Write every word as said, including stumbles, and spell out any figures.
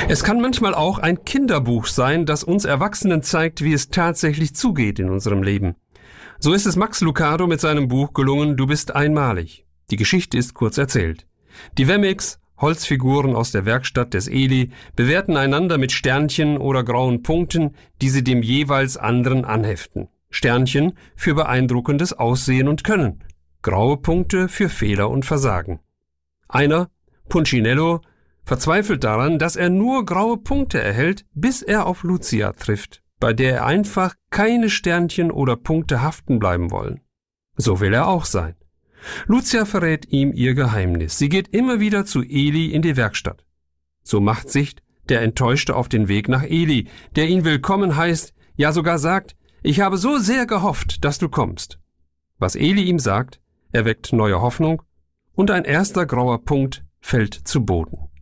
Es kann manchmal auch ein Kinderbuch sein, das uns Erwachsenen zeigt, wie es tatsächlich zugeht in unserem Leben. So ist es Max Lucado mit seinem Buch gelungen, Du bist einmalig. Die Geschichte ist kurz erzählt. Die Wemmicks, Holzfiguren aus der Werkstatt des Eli, bewerten einander mit Sternchen oder grauen Punkten, die sie dem jeweils anderen anheften. Sternchen für beeindruckendes Aussehen und Können, graue Punkte für Fehler und Versagen. Einer, Punchinello, verzweifelt daran, dass er nur graue Punkte erhält, bis er auf Lucia trifft, bei der er einfach keine Sternchen oder Punkte haften bleiben wollen. So will er auch sein. Lucia verrät ihm ihr Geheimnis. Sie geht immer wieder zu Eli in die Werkstatt. So macht sich der Enttäuschte auf den Weg nach Eli, der ihn willkommen heißt, ja sogar sagt, ich habe so sehr gehofft, dass du kommst. Was Eli ihm sagt, erweckt neue Hoffnung und ein erster grauer Punkt fällt zu Boden.